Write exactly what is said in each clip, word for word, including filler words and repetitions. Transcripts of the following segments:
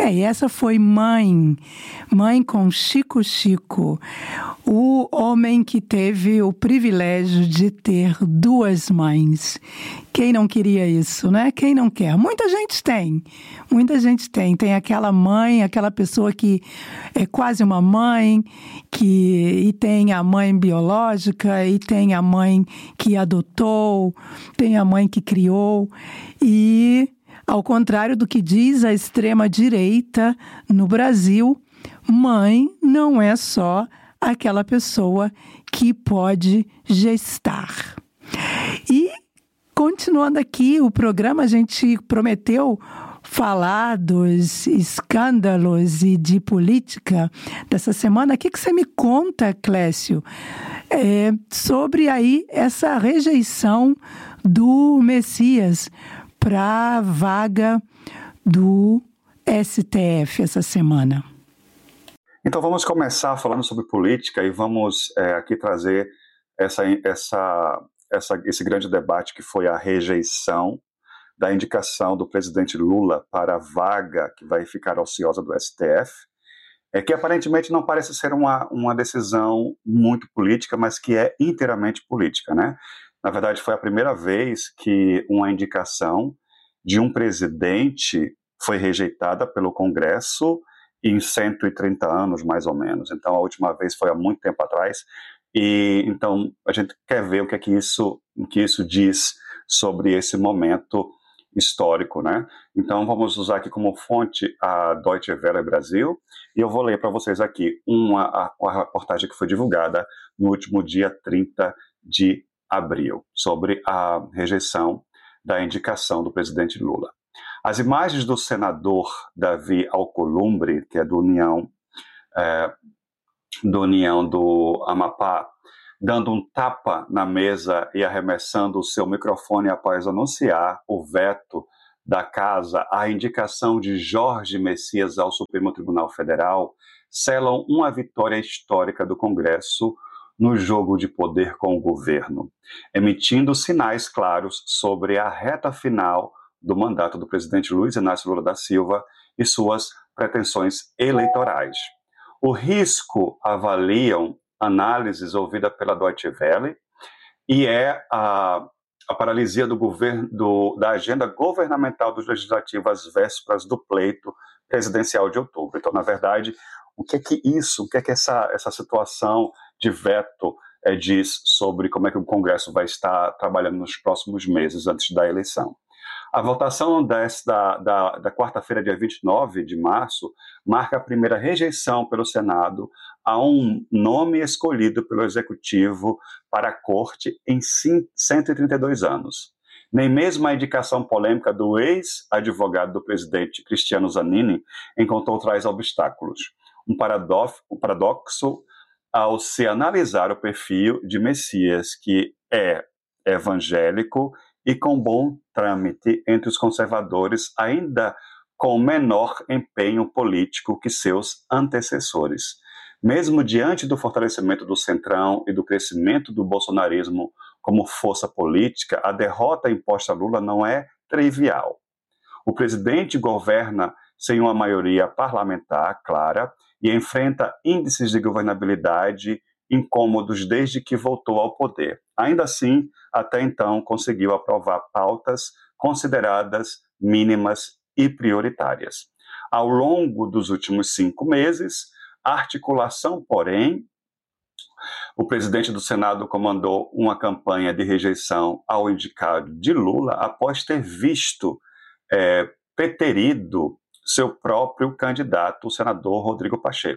É, e essa foi Mãe, Mãe com Chico Chico, o homem que teve o privilégio de ter duas mães. Quem não queria isso, né? Quem não quer? Muita gente tem, muita gente tem. Tem aquela mãe, aquela pessoa que é quase uma mãe, que, e tem a mãe biológica, e tem a mãe que adotou, tem a mãe que criou, e... Ao contrário do que diz a extrema-direita no Brasil, mãe não é só aquela pessoa que pode gestar. E, continuando aqui o programa, a gente prometeu falar dos escândalos e de política dessa semana. O que, que você me conta, Clécio, é, sobre aí essa rejeição do Messias para a vaga do S T F essa semana? Então vamos começar falando sobre política e vamos é, aqui trazer essa, essa, essa, esse grande debate que foi a rejeição da indicação do presidente Lula para a vaga que vai ficar ociosa do S T F, é que aparentemente não parece ser uma, uma decisão muito política, mas que é inteiramente política, né? Na verdade, foi a primeira vez que uma indicação de um presidente foi rejeitada pelo Congresso em cento e trinta anos, mais ou menos. Então, a última vez foi há muito tempo atrás. E então a gente quer ver o que é que isso, o que isso diz sobre esse momento histórico, né? Então, vamos usar aqui como fonte a Deutsche Welle Brasil, e eu vou ler para vocês aqui uma, uma reportagem que foi divulgada no último dia trinta de abril, sobre a rejeição da indicação do presidente Lula. As imagens do senador Davi Alcolumbre, que é do União, é, do União do Amapá, dando um tapa na mesa e arremessando o seu microfone após anunciar o veto da casa à indicação de Jorge Messias ao Supremo Tribunal Federal, selam uma vitória histórica do Congresso no jogo de poder com o governo, emitindo sinais claros sobre a reta final do mandato do presidente Luiz Inácio Lula da Silva e suas pretensões eleitorais. O risco, avaliam análises ouvidas pela Deutsche Welle, e é a, a paralisia do governo, do, da agenda governamental dos legislativos às vésperas do pleito presidencial de outubro. Então, na verdade, o que é que isso, o que é que essa, essa situação de veto é, diz sobre como é que o Congresso vai estar trabalhando nos próximos meses antes da eleição. A votação desta, da, da quarta-feira, dia vinte e nove de março, marca a primeira rejeição pelo Senado a um nome escolhido pelo Executivo para a Corte em cento e trinta e dois anos. Nem mesmo a indicação polêmica do ex-advogado do presidente Cristiano Zanin encontrou tais obstáculos. Um paradoxo, um paradoxo ao se analisar o perfil de Messias, que é evangélico e com bom trâmite entre os conservadores, ainda com menor empenho político que seus antecessores. Mesmo diante do fortalecimento do Centrão e do crescimento do bolsonarismo como força política, a derrota imposta a Lula não é trivial. O presidente governa sem uma maioria parlamentar clara e enfrenta índices de governabilidade incômodos desde que voltou ao poder. Ainda assim, até então, conseguiu aprovar pautas consideradas mínimas e prioritárias. Ao longo dos últimos cinco meses, a articulação, porém, o presidente do Senado comandou uma campanha de rejeição ao indicado de Lula após ter visto é, preterido seu próprio candidato, o senador Rodrigo Pacheco.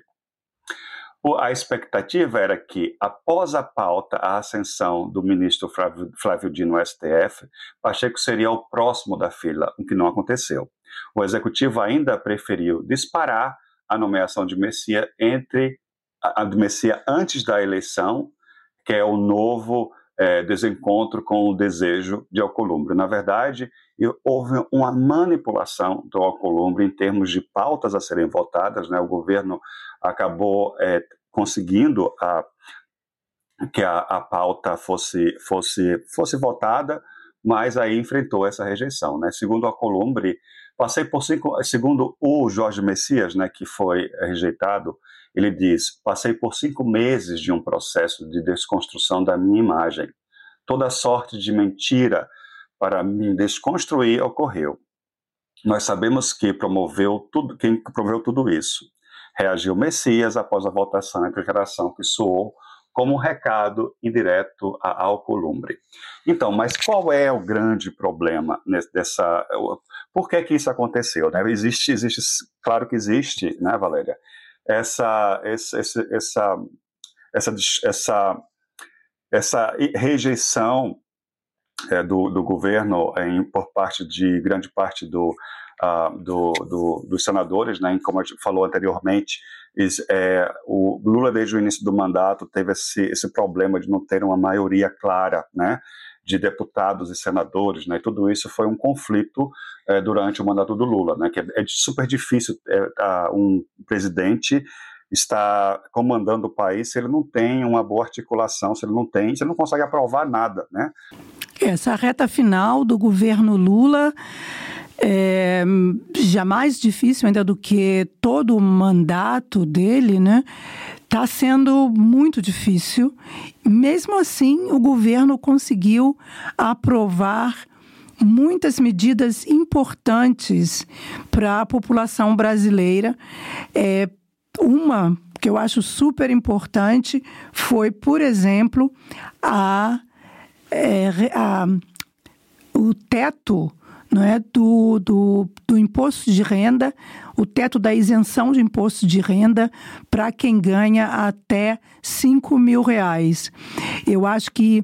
A expectativa era que, após a pauta, a ascensão do ministro Flávio, Flávio Dino no S T F, Pacheco seria o próximo da fila, o que não aconteceu. O executivo ainda preferiu disparar a nomeação de Messias entre a de Messias antes da eleição, que é o novo é, desencontro com o desejo de Alcolumbre. Na verdade, houve uma manipulação do Alcolumbre em termos de pautas a serem votadas, né? O governo acabou é, conseguindo a, que a, a pauta fosse, fosse, fosse votada, mas aí enfrentou essa rejeição, né? Segundo Alcolumbre, Passei por cinco, segundo o Jorge Messias, né, que foi rejeitado, ele diz, passei por cinco meses de um processo de desconstrução da minha imagem. Toda sorte de mentira para me desconstruir ocorreu. Nós sabemos que promoveu tudo, quem promoveu tudo isso. Reagiu Messias após a votação e declaração que soou como um recado indireto a Alcolumbre. Então, mas qual é o grande problema nesse, dessa... Por que que isso aconteceu? Né? Existe, existe, claro que existe, né, Valéria? Essa, essa, essa, essa, essa, essa rejeição é, do, do governo em, por parte de grande parte do, uh, do, do, dos senadores, né? Como a gente falou anteriormente, É, o Lula, desde o início do mandato, teve esse, esse problema de não ter uma maioria clara, né, de deputados e senadores, né, e tudo isso foi um conflito é, durante o mandato do Lula, né, que é, é super difícil é, um presidente estar comandando o país se ele não tem uma boa articulação, se ele não tem, se ele não consegue aprovar nada, né. Essa reta final do governo Lula é já mais difícil ainda do que todo o mandato dele, né? Está sendo muito difícil. Mesmo assim, o governo conseguiu aprovar muitas medidas importantes para a população brasileira. É, uma que eu acho super importante foi, por exemplo, a, é, a, o teto, não é, do, do, do imposto de renda, o teto da isenção de imposto de renda para quem ganha até cinco mil reais. Eu acho que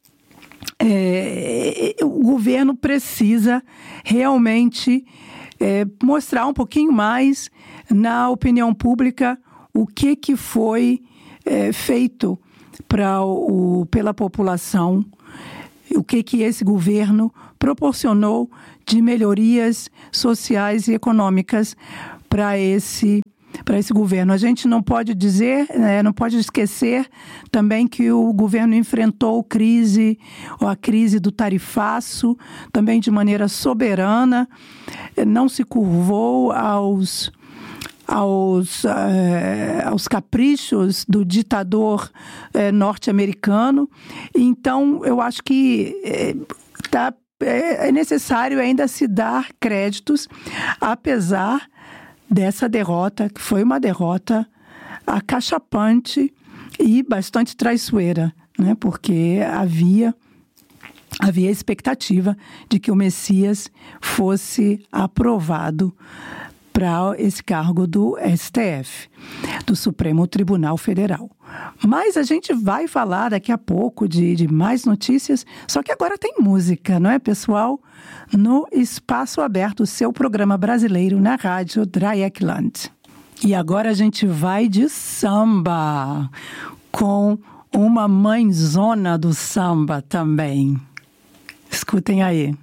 é, o governo precisa realmente é, mostrar um pouquinho mais na opinião pública o que, que foi é, feito pra o, pela população, o que, que esse governo proporcionou de melhorias sociais e econômicas para esse, para esse governo. A gente não pode dizer, né, não pode esquecer também que o governo enfrentou crise, ou a crise do tarifaço, também de maneira soberana, não se curvou aos... Aos, eh, aos caprichos do ditador eh, norte-americano. Então, eu acho que eh, tá, é necessário ainda se dar créditos, apesar dessa derrota, que foi uma derrota acachapante e bastante traiçoeira, né? Porque havia... havia expectativa de que o Messias fosse aprovado para esse cargo do S T F, do Supremo Tribunal Federal. Mas a gente vai falar daqui a pouco de, de mais notícias, só que agora tem música, não é, pessoal? No Espaço Aberto, seu programa brasileiro na rádio Dreieckland. E agora a gente vai de samba, com uma mãezona do samba também. Escutem aí.